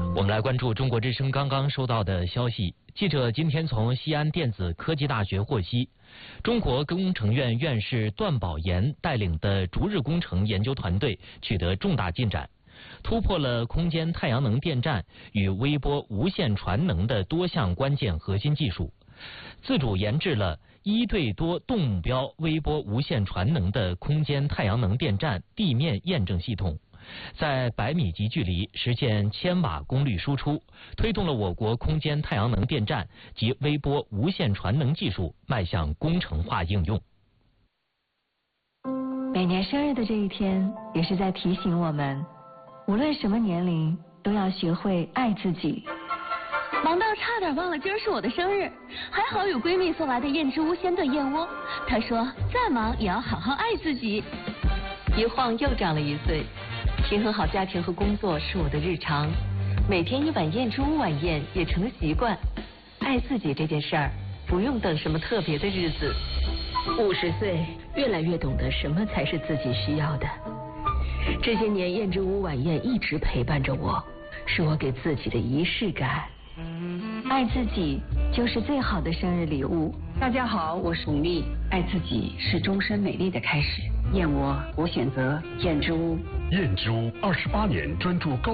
我们来关注中国之声刚刚收到的消息。记者今天从西安电子科技大学获悉，中国工程院院士段宝岩带领的逐日工程研究团队取得重大进展，突破了空间太阳能电站与微波无线传能的多项关键核心技术，自主研制了1对多动目标微波无线传能的空间太阳能电站地面验证系统，在100米级距离实现1000瓦功率输出，推动了我国空间太阳能电站及微波无线传能技术迈向工程化应用。 每年生日的这一天，也是在提醒我们，无论什么年龄，都要学会爱自己。 忙到差点忘了今儿是我的生日，还好有闺蜜送来的燕之屋鲜炖燕窝。她说再忙也要好好爱自己。 一晃又长了1岁，平衡好家庭和工作是我的日常，每天1碗燕之屋晚宴也成了习惯。爱自己这件事儿，不用等什么特别的日子。50岁，越来越懂得什么才是自己需要的。这些年燕之屋晚宴一直陪伴着我，是我给自己的仪式感。 爱自己就是最好的生日礼物。 大家好，我是巩俐。爱自己是终身美丽的开始。燕窝，我选择燕之屋。 燕之屋28年专注高